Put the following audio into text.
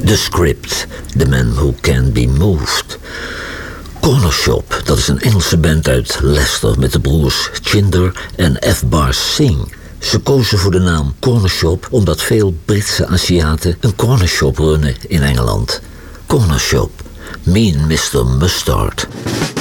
The Script, The Man Who Can't Be Moved. Corner Shop, dat is een Engelse band uit Leicester met de broers Chinder en F. Bar Singh. Ze kozen voor de naam Corner Shop omdat veel Britse Aziaten een corner shop runnen in Engeland. Corner Shop, Me and Mr. Mustard.